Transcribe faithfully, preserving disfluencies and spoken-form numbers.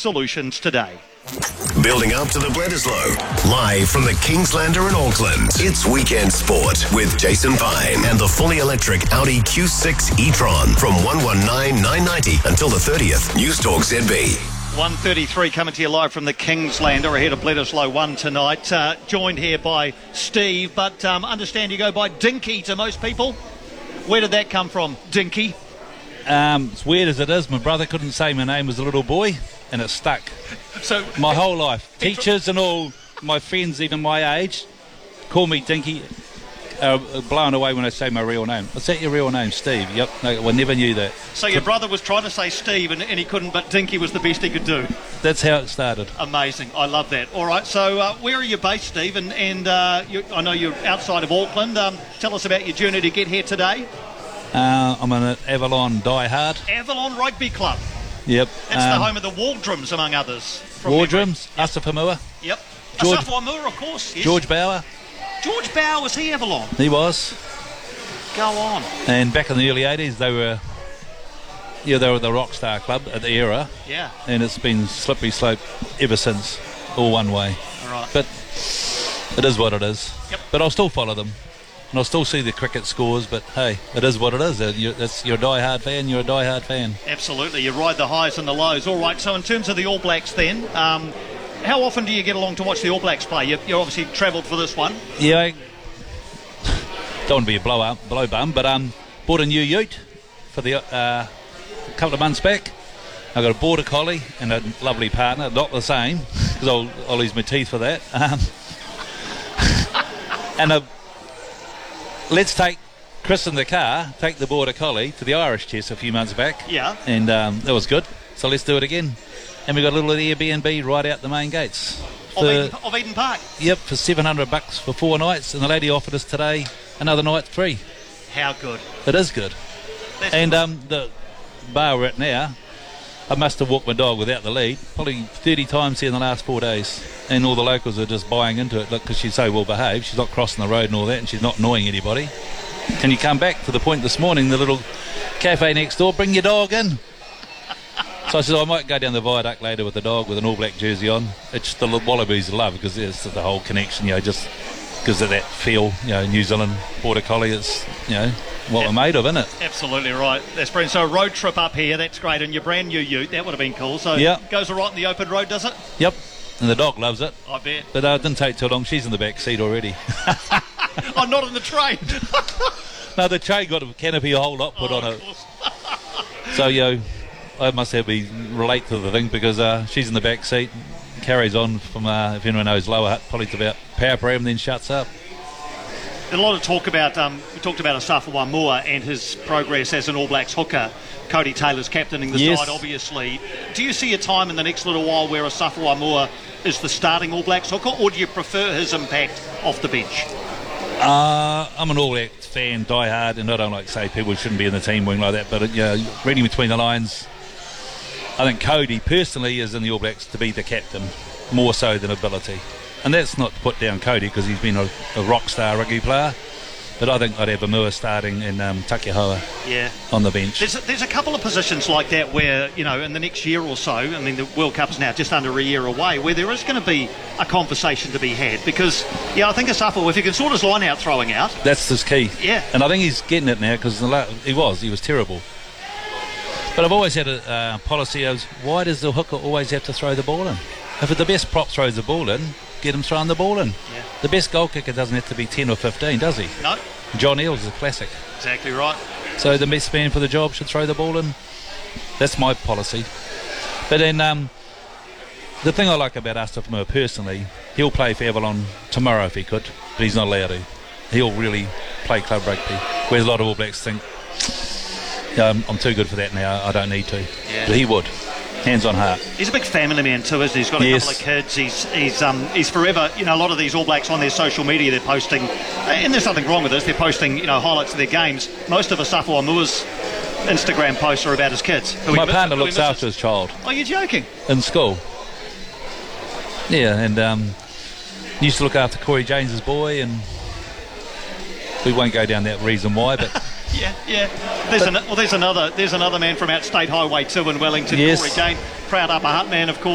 solutions today. Building up to the Bledisloe, live from the Kingslander in Auckland. It's Weekend Sport with Jason Pine and the fully electric Audi Q six e-tron from one one nine nine ninety until the thirtieth. News Talk Z B. one thirty-three coming to you live from the Kingslander ahead of Bledisloe one tonight. Uh, joined here by Steve, but um, understand you go by Dinky to most people. Where did that come from, Dinky? Um, it's weird as it is, my brother couldn't say my name as a little boy, and it stuck. So my whole life, teachers and all my friends, even my age, call me Dinky. Uh, blown away when I say my real name. Is that your real name, Steve? Yep. No, I never knew that. So your brother was trying to say Steve and, and he couldn't, but Dinky was the best he could do. That's how it started. Amazing. I love that. All right, so uh, where are you based, Steve? And, and uh, you, I know you're outside of Auckland. Um, tell us about your journey to get here today. Uh, I'm an Avalon diehard. Avalon Rugby Club. Yep. That's um, the home of the Waldrums, among others. Waldrums, yep. Asafamua. Yep. George, Asafamua, of course. Yes. George Bauer. George Bauer, was he Avalon? He was. Go on. And back in the early eighties, they were, yeah, they were the rock star club at the era. Yeah. And it's been slippery slope ever since, all one way. All right. But it is what it is. Yep. But I'll still follow them. And I'll still see the cricket scores, but hey, it is what it is. You're, that's, you're a die-hard fan, you're a die-hard fan. Absolutely, you ride the highs and the lows. All right, so in terms of the All Blacks then, um, how often do you get along to watch the All Blacks play? You, you obviously travelled for this one. Yeah, I don't want to be a blow up, blow bum, but um, bought a new ute for the uh, a couple of months back. I got a border collie and a lovely partner, not the same, because I'll, I'll lose my teeth for that. Um, and a Let's take Chris in the car, take the border collie to the Irish Chess a few months back. Yeah. And um, that was good. So let's do it again. And we got a little Airbnb right out the main gates. Of Eden, of Eden Park? Yep, for seven hundred bucks for four nights. And the lady offered us today another night free. How good. It is good. That's and cool. um, the bar we're at now, I must have walked my dog without the lead probably thirty times here in the last four days. And all the locals are just buying into it because she's so well behaved. She's not crossing the road and all that, and she's not annoying anybody. Can you come back to the point this morning, the little cafe next door, bring your dog in? So I said, I might go down the viaduct later with the dog with an All Black jersey on. It's the Wallabies love because it's the whole connection, you know, just because of that feel, you know, New Zealand Border Collie, it's, you know, what Yep. we're made of, isn't it? Absolutely right. That's brilliant. So a road trip up here, that's great. And your brand new ute, that would have been cool. So Yep. it goes all right in the open road, does it? Yep. And the dog loves it. I bet. But uh, it didn't take too long. She's in the back seat already. I'm not in the train. No, the train got a canopy a whole lot put Oh, on of it. course. So, you know, I must have be relate to the thing because uh, she's in the back seat, carries on from, uh, if anyone knows, Lower Hutt, probably to about power pram, then shuts up. A lot of talk about, um, we talked about Asafo Moa and his progress as an All Blacks hooker. Cody Taylor's captaining the Yes. side, obviously. Do you see a time in the next little while where Asafo Moa is the starting All Blacks hooker, or do you prefer his impact off the bench? Uh, I'm an All Blacks fan, die hard, and I don't like to say people shouldn't be in the team wing like that, but uh, you know, reading between the lines, I think Cody personally is in the All Blacks to be the captain, more so than ability. And that's not to put down Cody because he's been a, a rock star rugby player, but I think I'd have Amua starting and um, Takihoa Yeah. on the bench. There's a, there's a couple of positions like that where, you know, in the next year or so, I mean, the World Cup's now just under a year away, where there is going to be a conversation to be had because, yeah, I think Asafo, if he can sort his line out throwing out. That's his key. Yeah. And I think he's getting it now because he was, he was terrible. But I've always had a uh, policy of why does the hooker always have to throw the ball in? If the best prop throws the ball in, get him throwing the ball in. Yeah. The best goal kicker doesn't have to be ten or fifteen, does he? No. John Eales is a classic. Exactly right. So the best man for the job should throw the ball in. That's my policy. But then um, the thing I like about Asafo personally, he'll play for Avalon tomorrow if he could, but he's not allowed to. He'll really play club rugby, whereas a lot of All Blacks think, um, I'm too good for that now, I don't need to. Yeah. But he would. Hands on heart. He's a big family man too, isn't he? He's got a Yes. couple of kids. He's he's um he's forever. You know, a lot of these All Blacks on their social media, they're posting, and there's nothing wrong with this. They're posting, you know, highlights of their games. Most of Asafo Amua's Instagram posts are about his kids. who he My miss- partner who he looks misses. after his child Oh, you're joking? in school. Yeah, and um, used to look after Corey James's boy, and we won't go down that reason why, but Yeah, yeah. There's an, well, there's another there's another man from out State Highway two in Wellington, Yes. Corey Jane, proud Upper Hutt man, of course.